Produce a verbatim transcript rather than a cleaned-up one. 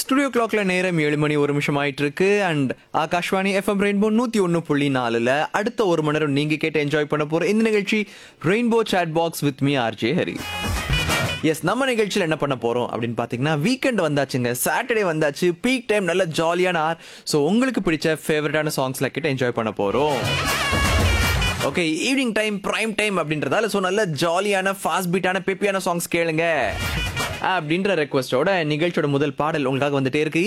Studio கிளாக்ல நேரம் ஏழு மணி ஒரு நிமிஷம் ஆயிட்டு இருக்கு. அண்ட் ஆகாஷ்வாணி எஃப்எம் ரெயின்போ நூத்தி ஒன்னு புள்ளி நாலுல அடுத்த ஒரு மணி நேரம் நீங்க கேட்டு என்ஜாய் பண்ண போற இந்த நிகழ்ச்சி rainbow chat box with me RJ Hari. S, நம்ம நிகழ்ச்சியில் என்ன பண்ண போறோம் அப்படின்னு பாத்தீங்கன்னா, வீக்கெண்ட் வந்தாச்சுங்க, சாட்டர்டே வந்தாச்சு, பீக் டைம், நல்ல ஜாலியான ஆர். ஸோ உங்களுக்கு பிடிச்ச ஃபேவரட்டான சாங்ஸ்ல கேட்டு என்ஜாய் பண்ண போறோம். Okay, evening time, prime time அப்படின்றதால ஸோ நல்ல ஜாலியான ஃபாஸ்ட் பீட்டான பெப்பியான சாங்ஸ் கேளுங்க அப்படின்ற ரெக்வஸ்டோட நிகழ்ச்சியோட முதல் பாடல் உங்களுக்காக வந்துட்டே இருக்கு.